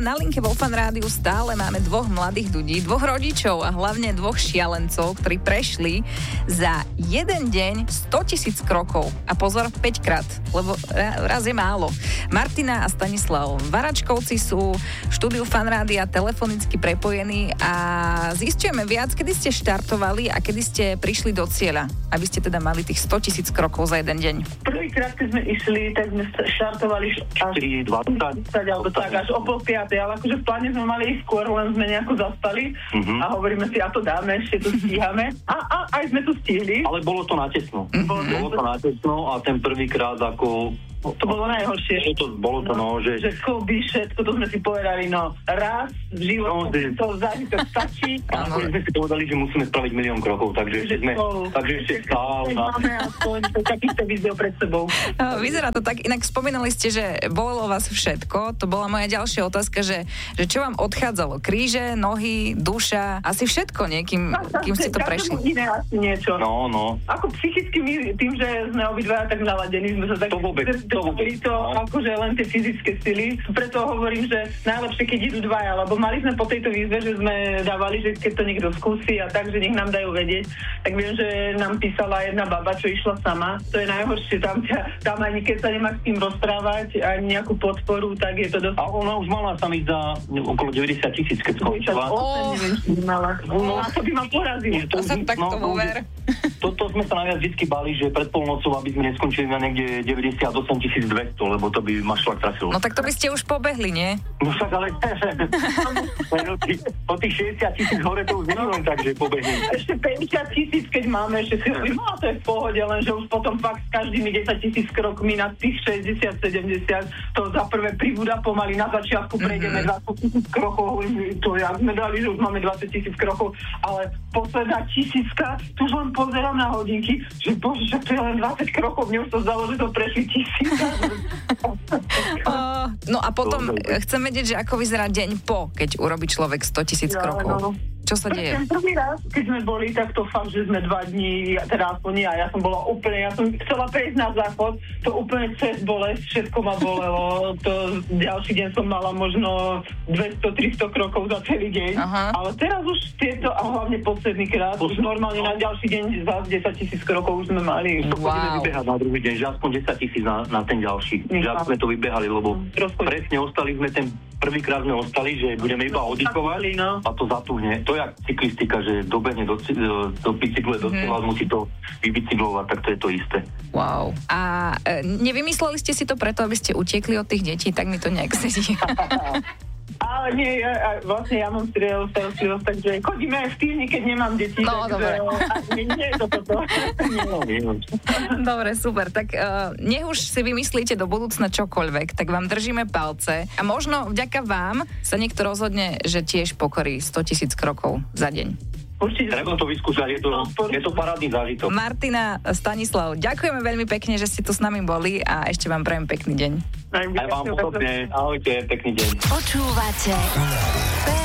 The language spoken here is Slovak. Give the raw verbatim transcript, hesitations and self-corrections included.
Na linke vo Fan Rádiu stále máme dvoch mladých ľudí, dvoch rodičov a hlavne dvoch šialencov, ktorí prešli za jeden deň stotisíc krokov. A pozor, päť krát, lebo raz je málo. Martina a Stanislav Varačkovci sú v štúdiu Fan Rádia telefonicky prepojení a zistujeme viac, kedy ste štartovali a kedy ste prišli do cieľa, aby ste teda mali tých stotisíc krokov za jeden deň. Prvýkrát, keď sme išli, tak sme štartovali až štyri dvadsať alebo tak, až o pol piatej, ale akože v pláne sme mali ísť skôr, len sme nejako zaspali uh-huh. a hovoríme si, a to dáme, ešte to stíhame. A, a aj sme to stihli. Ale bolo to natesno. Uh-huh. Bolo to natesno a ten prvýkrát ako... To bolo najhoršie. To, bolo to no, no že... Že koby, všetko, to sme si povedali, no raz v živote no, že... to zážitok stačí. A nakoniec sme si povedali, že musíme spraviť milión krokov, takže ešte sme... Takže ešte stále... Máme aspoň takýchto víziev pred sebou. Vyzerá to tak, inak spomínali ste, že bolelo vás všetko. To bola moja ďalšia otázka, že, že čo vám odchádzalo? Kríže, nohy, duša, asi všetko, nie? Kým, kým ste to prešli. Iné asi niečo. No, no. Ako psychicky my, tým, že sme obidvaja tak naladení, sme sa tak... To vôbec. To boli to akože len tie fyzické sily. Preto hovorím, že najlepšie, keď idú dvaja, lebo mali sme po tejto výzve, že sme dávali, že keď to niekto skúsi a tak, že nech nám dajú vedieť. Tak viem, že nám písala jedna baba, čo išla sama. To je najhoršie, tam, tam ani keď sa nemá s tým rozprávať, ani nejakú podporu, tak je to dosť... A ona už mala sa ísť za okolo deväťdesiat tisíc, keď skončila. Oh, neviem, či by mala. No, a to by ma porazilo. To sa tak tomu ver. Toto sme sa najviac vždy bali, že pred polnocou, aby sme neskončili na niekde deväťdesiatosem tisíc dvesto, lebo to by ma šlak trasil. No tak to by ste už pobehli, nie? No však ale po tých šesťdesiat tisíc hore to už nie len tak, že pobehli. Ešte päťdesiat tisíc, keď máme, ešte si hovorím, no to je v pohode, lenže už potom fakt s každými desať tisíc krokmi na tých šesťdesiat sedemdesiat, to za prvé pribúda pomaly, na začiatku prejdeme mm-hmm. dvadsať tisíc krokov, to ja sme dali, že už máme dvadsať tisíc krokov, ale posledná tisícka, tu už len pozerám na hodinky, že bože, že to je len dvadsať krokov, mne už to zdalo, že to prešli tisíc. uh, no a potom chcem vedieť, že ako vyzerá deň po, keď urobí človek sto tisíc ja, krokov. No. Čo sa deje? Ten prvý raz, keď sme boli, tak to fakt, že sme dva dní, teda aspoň nie, ja som bola úplne, ja som chcela prejsť na záchod, to úplne cez bolesť, všetko ma bolelo, to ďalší deň som mala možno dvesto tristo krokov za celý deň, aha. Ale teraz už tieto, a hlavne posledný krát, už normálne na ďalší deň za desať tisíc krokov už sme mali. To wow. Chodíme vybehať na druhý deň, že aspoň desať tisíc na, na ten ďalší, že sme to vybehali, lebo Trošku. presne ostali sme ten prvýkrát sme ostali, že budeme iba oddychovať no. a to zatuhne. To je jak cyklistika, že dobehne do, do bicykle, do cieľa, mm-hmm. musí to vybicyklovať, tak to je to isté. Wow. A e, nevymysleli ste si to preto, aby ste utiekli od tých detí? Tak mi to nejak sedí. Ale nie, ja, vlastne ja mám seriál starostlivosť, takže chodíme aj v týždni, keď nemám deti. No, takže, dobre. A nie, nie je to toto. Dobre, super. Tak uh, nech už si vymyslíte do budúcna čokoľvek, tak vám držíme palce. A možno vďaka vám sa niekto rozhodne, že tiež pokorí sto tisíc krokov za deň. Určite. Treba to vyskúšať, je to, je to parádny zážitok. Martina, Stanislav, ďakujeme veľmi pekne, že ste tu s nami boli a ešte vám prajem pekný deň. Aj vám podobne. Ahojte, pekný deň. Počúvate